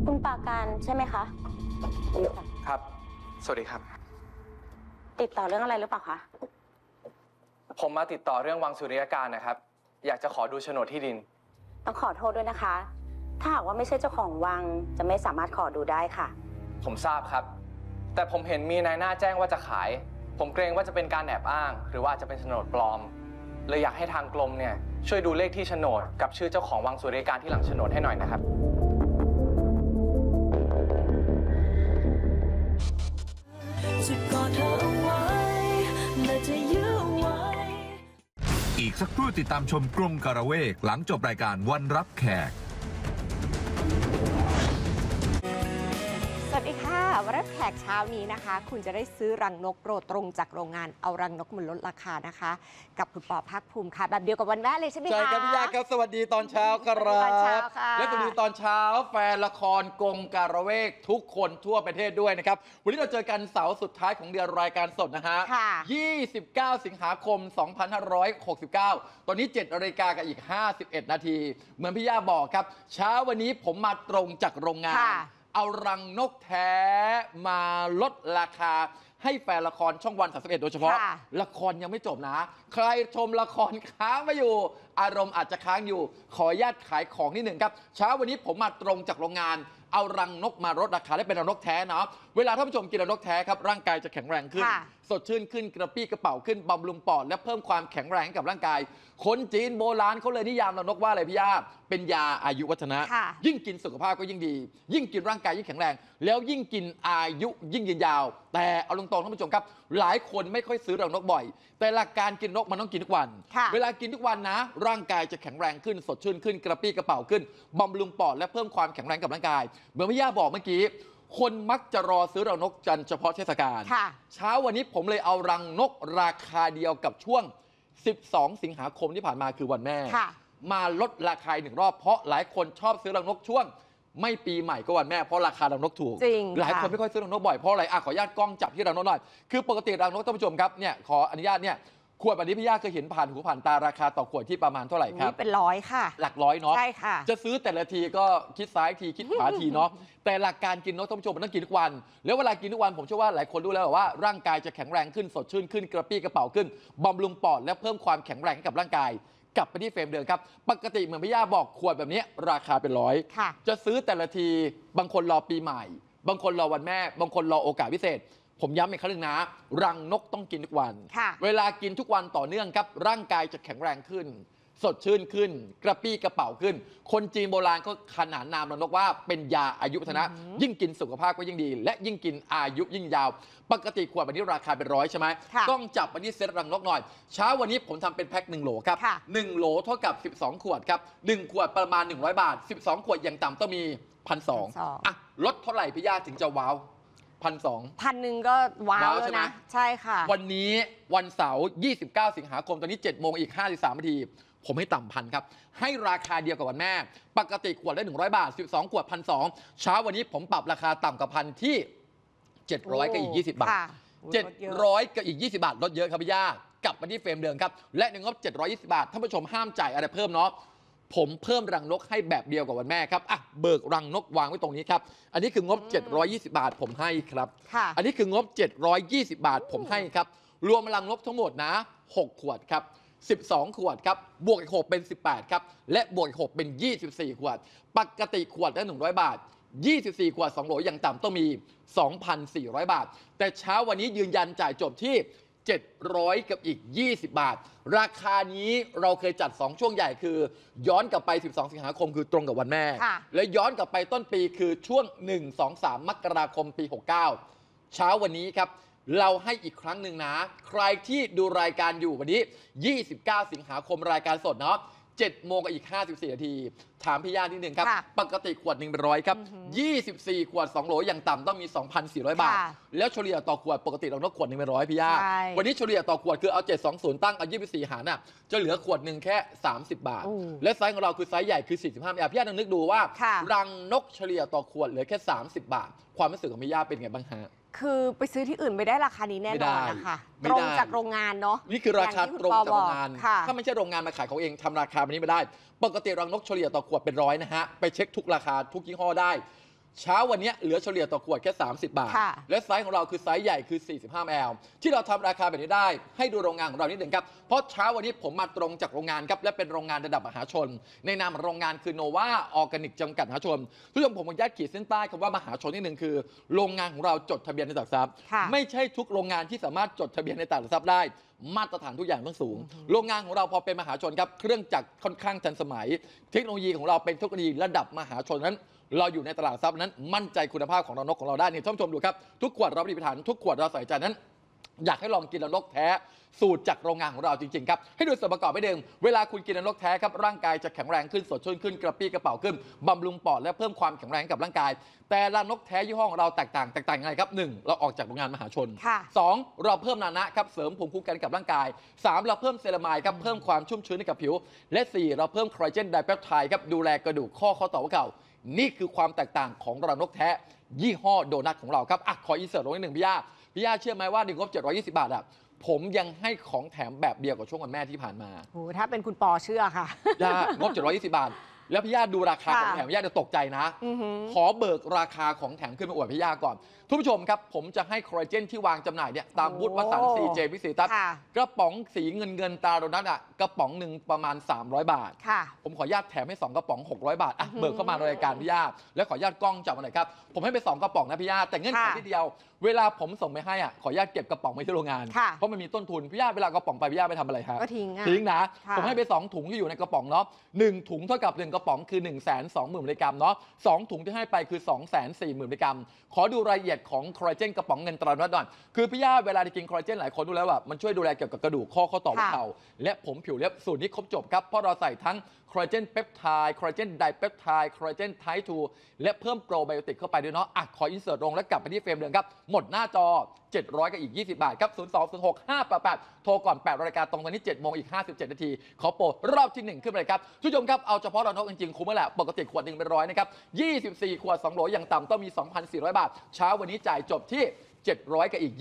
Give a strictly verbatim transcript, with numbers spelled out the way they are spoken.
คุณปาการใช่ไหมคะครับสวัสดีครับติดต่อเรื่องอะไรหรือเปล่าคะผมมาติดต่อเรื่องวังสุริยการนะครับอยากจะขอดูโฉนดที่ดินต้องขอโทษด้วยนะคะถ้าหากว่าไม่ใช่เจ้าของวังจะไม่สามารถขอดูได้ค่ะผมทราบครับแต่ผมเห็นมีนายหน้าแจ้งว่าจะขายผมเกรงว่าจะเป็นการแอบอ้างหรือว่าจะเป็นโฉนดปลอมเลยอยากให้ทางกรมเนี่ยช่วยดูเลขที่โฉนดกับชื่อเจ้าของวังสุริยการที่หลังโฉนดให้หน่อยนะครับจะกอดเธอเอาไว้และจะยื้อไว้อีกสักครู่ติดตามชมกรงกระเวกหลังจบรายการวันรับแขกสวัสดีค่ะวันรับแขกเช้านี้นะคะคุณจะได้ซื้อรังนกโปรตรงจากโรงงานเอารังนกมาลดราคานะคะกับคุณปอภาคภูมิค่ะแบบเดียวกับวันแม่เลยใช่ไหมคะใช่ครับพี่ยาครับสวัสดีตอนเช้าครับตอนเช้าค่ะและสวัสดีตอนเช้าแฟนละครกงการะเวกทุกคนทั่วประเทศด้วยนะครับวันนี้เราเจอกันเสาร์สุดท้ายของเดือนรายการสดนะฮะยี่สิบเก้าสิงหาคมสองพันห้าร้อยหกสิบเก้าตอนนี้เจ็ดนาฬิกากับอีกห้าสิบเอ็ดนาทีเหมือนพี่ยาบอกครับเช้าวันนี้ผมมาตรงจากโรงงานเอารังนกแท้มาลดราคาให้แฟนละครช่องวันสามสิบเอ็ดโดยเฉพาะละครยังไม่จบนะ ใครชมละครค้างไม่อยู่อารมณ์อาจจะค้างอยู่ขออนุญาตขายของนิดหนึ่งครับเช้าวันนี้ผมมาตรงจากโรงงานเอารังนกมาลดราคาและเป็นรังนกแท้นะเวลาท่านผู้ชมกินรังนกแท้ครับร่างกายจะแข็งแรงขึ้นสดชื่นขึ้นกระปี้กระเป๋าขึ้นบำรุงปอดและเพิ่มความแข็งแรงให้กับร่างกายคนจีนโบราณเขาเลยนิยามรังนกว่าอะไรพี่ยาเป็นยาอายุวัฒนะยิ่งกินสุขภาพก็ยิ่งดียิ่งกินร่างกายยิ่งแข็งแรงแล้วยิ่งกินอายุยิ่งยืนยาวแต่เอาตรงๆท่านผู้ชมครับหลายคนไม่ค่อยซื้อรังนกบ่อยแต่หลักการกินนกมันต้องกินทุกวันเวลากินทุกวันนะร่างกายจะแข็งแรงขึ้นสดชื่นขึ้นกระปี้กระเป๋าขึ้นบำรุงปอดและเพิ่มความแข็งแรงกับร่างกายเหมือนพี่ย่าบอกเมื่อกี้คนมักจะรอซื้อรังนกจันเฉพาะเทศกาลเช้าวันนี้ผมเลยเอารังนกราคาเดียวกับช่วงสิบสองสิงหาคมที่ผ่านมาคือวันแม่มาลดราคาหนึ่งรอบเพราะหลายคนชอบซื้อรังนกช่วงไม่ปีใหม่ก็วันแม่เพราะราคารังนกถูกหลายคนไม่ค่อยซื้อรังนกบ่อยเพราะอะไรอ่ะขออนุญาตกล้องจับที่รังนกหน่อยคือปกติรังนกท่านผู้ชมครับเนี่ยขออนุญาตเนี่ยขวดแบบนี้พี่ย่าเคยเห็นผ่านหูผ่านตาราคาต่อขวดที่ประมาณเท่าไหร่ครับเป็นร้อยค่ะหลักร้อยเนาะใช่ค่ะจะซื้อแต่ละทีก็คิดซ้ายทีคิดขวาทีเนาะแต่หลักการกินนกท่านผู้ชมมันต้องกินทุกวันแล้วเวลากินทุกวันผมเชื่อว่าหลายคนรู้แล้วว่าร่างกายจะแข็งแรงขึ้นสดชื่นขึ้นกระปี้กระเป๋าขึ้นบำรุงปอดและเพิ่มความแข็งแรงให้กับร่างกายกลับไปที่เฟรมเดิมครับปกติเหมือนพี่ย่าบอกขวดแบบนี้ราคาเป็นร้อยจะซื้อแต่ละทีบางคนรอปีใหม่บางคนรอวันแม่บางคนรอโอกาสพิเศษผมย้ำอีกครั้งนึงนะรังนกต้องกินทุกวันเวลากินทุกวันต่อเนื่องครับร่างกายจะแข็งแรงขึ้นสดชื่นขึ้นกระปี้กระเป๋าขึ้นคนจีนโบราณก็ขนานนามรังนกว่าเป็นยาอายุวัฒนะยิ่งกินสุขภาพก็ยิ่งดีและยิ่งกินอายุยิ่งยาวปกติขวดแบบนี้ราคาเป็นร้อยใช่ไหมต้องจับวันนี้เซ็ตรังนกหน่อยเช้าวันนี้ผมทำเป็นแพ็คหนึ่งโหลครับหนึ่งโหลเท่ากับสิบสองขวดครับหนึ่งขวดประมาณหนึ่งร้อยบาทสิบสองขวดอย่างต่ำต้องมีพันสองอ่ะลดเท่าไหร่พี่ย่าถึงจะว้าวพันสองพันหนึ่งก็ว้าวแล้วนะใช่ค่ะวันนี้วันเสาร์ยี่สิบเก้าสิงหาคมตอนนี้เจ็ดโมงอีกห้าสิบสามนาทีผมให้ต่ำพันครับให้ราคาเดียวกับวันแม่ปกติขวดละหนึ่งร้อยบาทสิบสองขวดพันสองเช้าวันนี้ผมปรับราคาต่ำกับพันที่เจ็ดร้อยกับอีกยี่สิบบาทเจ็ดร้อยกับอีกยี่สิบบาทลดเยอะครับพี่ย่ากลับมาที่เฟรมเดิมครับและในงบเจ็ดร้อยยี่สิบบาทท่านผู้ชมห้ามจ่ายอะไรเพิ่มเนาะผมเพิ่มรังนกให้แบบเดียวกับวันแม่ครับอ่ะเบิกรังนกวางไว้ตรงนี้ครับอันนี้คืองบเจ็ดร้อยยี่สิบบาทผมให้ครับอันนี้คืองบเจ็ดร้อยยี่สิบบาทผมให้ครับรวมรังนกทั้งหมดนะหกขวดครับสิบสองขวดครับบวกอีกหกเป็นสิบแปดครับและบวกอีกหกเป็นยี่สิบสี่ขวดปกติขวดละหนึ่งร้อยบาทยี่สิบสี่ขวดสองโหลอย่างต่ำต้องมี สองพันสี่ร้อย บาทแต่เช้าวันนี้ยืนยันจ่ายจบที่เจ็ดร้อยกับอีกยี่สิบบาทราคานี้เราเคยจัดสองช่วงใหญ่คือย้อนกลับไปสิบสองสิงหาคมคือตรงกับวันแม่และย้อนกลับไปต้นปีคือช่วงหนึ่ง สอง สามมกราคมปีหกสิบเก้าเช้าวันนี้ครับเราให้อีกครั้งหนึ่งนะใครที่ดูรายการอยู่วันนี้ยี่สิบเก้าสิงหาคมรายการสดเนาะเจ็ดโมงกับอีกห้าสิบสี่นาทีถามพี่ย่านิดนึงครับปกติขวดหนึ่งเป็นร้อยครับยี่สิบสี่ขวดสองโหลอย่างต่ำต้องมี สองพันสี่ร้อย บาทแล้วเฉลี่ยต่อขวดปกติเราต้องขวดหนึ่งเป็นร้อยพี่ย่าวันนี้เฉลี่ยต่อขวดคือเอาเจ็ดสองศูนย์ตั้งเอายี่สิบสี่หารน่ะจะเหลือขวดหนึ่งแค่สามสิบบาทและไซส์ของเราคือไซส์ใหญ่คือสี่สิบห้ามิลลิลิตรพี่ย่าต้องนึกดูว่ารังนกเฉลี่ยต่อขวดเหลือแค่สามสิบบาทความรู้สึกของพี่ย่าเป็นไงบ้างฮะคือไปซื้อที่อื่นไม่ได้ราคานี้แน่นอนนะคะตรงจากโรงงานเนาะนี่คือราคาตรงจากโรงงานถ้าไม่ใช่โรงงานมาขายเขาเองทำราคาแบบนี้ไม่ได้ปกติรังนกเฉลี่ยต่อขวดเป็นร้อยนะฮะไปเช็คทุกราคาทุกยี่ห้อได้เช้าวันนี้เหลือเฉลี่ยต่อขวดแค่สามสิบบาทค่ะและไซส์ของเราคือไซส์ใหญ่คือสี่สิบห้ามิลลิลิตรที่เราทำราคาแบบนี้ได้ให้ดูโรงงานของเรานิดหนึ่งครับเพราะเช้าวันนี้ผมมาตรงจากโรงงานครับและเป็นโรงงานระดับมหาชน ในนามโรงงานคือโนวาออร์แกนิกจำกัดมหาชนทุกท่านผมขออนุญาตขีดเส้นใต้คำว่ามหาชนนิดหนึ่งคือโรงงานของเราจดทะเบียนในตลาดหลักทรัพย์ค่ะไม่ใช่ทุกโรงงานที่สามารถจดทะเบียนในตลาดหลักทรัพย์ได้มาตรฐานทุกอย่างต้องสูง โรงงานของเราพอเป็นมหาชนครับเครื่องจักรค่อนข้างทันสมัย เทคโนโลยีของเราเป็นเทคโนโลยีระดับมหาชนนั้น เราอยู่ในตลาดหลักทรัพย์นั้นมั่นใจคุณภาพของรังนกของเราได้นี่ท่านผู้ชมดูครับทุกขวดเราปฏิบัติฐานทุกขวดเราใส่ใจนั้น อยากให้ลองกินรังนกแท้สูตรจากโรงงานของเราจริงๆครับให้ดูส่วนประกอบไปเดิมเวลาคุณกินรังนกแท้ครับร่างกายจะแข็งแรงขึ้นสดชื่นขึ้นกระปรี้กระเป๋าขึ้นบำรุงปอดและเพิ่มความแข็งแรงกับร่างกาย แต่รังนกแท้ยี่ห้อของเราแตกต่างแตกต่างยังไงครับหนึ่งเราออกจากโรงงานมหาชนค่ะสองเราเพิ่มนานะครับเสริมภูมิคุ้มกันกับร่างกายสามเราเพิ่มเซรามายครับเพิ่มความชุ่มชื้นให้กับผิวและสี่เราเพิ่มคอลลาเจนไดเปปไทด์ครับดูแลกระดูกข้อข้อต่อหัวเข่านี่คือความแตกต่างของรังนกแท้ยี่ห้อโดนัทของเราครับอ่ะขออินเสิร์ตลงนิดหนึ่งพี่ย่าพี่ย่าเชื่อไหมว่าหนึ่งงบเจ็ดร้อยยี่สิบบาทอ่ะผมยังให้ของแถมแบบเดียวกับช่วงวันแม่ที่ผ่านมาโอ้ถ้าเป็นคุณปอเชื่อค่ะย่างบเจ็ดร้อยยี่สิบบาท แล้วพี่ย่าดูราคาของแถมพี่ย่าจะตกใจนะอือหือขอเบิกราคาของแถมขึ้นมาอวดพี่ย่าก่อนทุกผู้ชมครับผมจะให้คอลลาเจนที่วางจำหน่ายเนี่ยตามบูธวสันต์ ซี เจ วิสิตัสค่ะกระป๋องสีเงินเงินตาโดนัทอ่ะกระป๋องหนึ่งประมาณสามร้อยบาทค่ะผมขออนุญาตแถมให้สองกระป๋องหกร้อยบาทอ่ะอื้อหือเบิกเข้ามาในรายการพี่ย่าแล้วขออนุญาตกล้องจับมาหน่อยครับผมให้ไปสองกระป๋องนะพี่ย่าแต่เงื่อนไขค่ะที่เดียว เวลาผมส่งไปให้อ่ะขออนุญาตเก็บกระป๋องไว้ที่โรงงานค่ะเพราะมันมีต้นทุนพี่ย่าเวลากระป๋องไปพี่ย่าไปทำอะไรครับก็ทิ้งอะทิ้งนะค่ะผมให้ไปสองถุงที่อยู่ในกระป๋องเนาะหนึ่งถุงเท่ากับหนึ่งกระป๋องคือหนึ่งแสนสองหมื่นมิลลิกรัมเนาะสองถุงที่ให้ไปคือสองแสนสี่หมื่นมิลลิกรัมขอดูรายละเอียดของคอลลาเจนกระป๋องเงินตราโดนัทหน่อยคือพี่ย่าเวลาที่กินคอลลาเจนหลายคนดูแล้วว่ามันช่วยดูแลเกี่ยวกับกระดูกข้อข้อต่อหัวเข่าและผมผิวเล็บสูตรนี้ครบจบครับเพราะเราใส่ทั้งคอลลาเจนเปปไทด์คอลลาเจนไดเปปไทด์คอลลาเจนไทป์ทูและเพิ่มโปรไบโอติกเข้าไปด้วยเนาะอ่ะขออินเสิร์ตลงแล้วกลับไปที่เฟรมเดิมครับหมดหน้าจอเจ็ดร้อยกับอีกยี่สิบบาทครับศูนย์ สอง ศูนย์ หก ห้า แปด แปดโทรก่อนแปดรายการตรงตอนนี้เจ็ดโมงอีกห้าสิบเจ็ดนาทีขอโปรรอบที่หนึ่งขึ้นไปเลยครับทุกผู้ชมครับเอาเฉพาะรังนกจริงๆคุ้มแล้วแหละปกติขวดหนึ่งเป็นร้อยนะครับยี่สิบสี่ขวดสองโหลอย่างต่ำต้องมี สองพันสี่ร้อยบาทเช้าวันนี้จ่ายจบที่เจ็ดร้อยกับอีก